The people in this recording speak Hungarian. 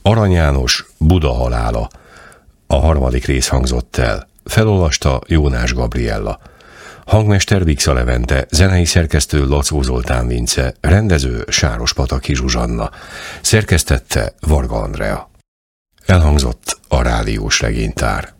Arany János, Buda halála. A harmadik rész hangzott el. Felolvasta Jónás Gabriella. Hangmester Vixa Levente, zenei szerkesztő Lacó Zoltán Vince, rendező Sárospataki Zsuzsanna, szerkesztette Varga Andrea. Elhangzott a rádiós legénytár.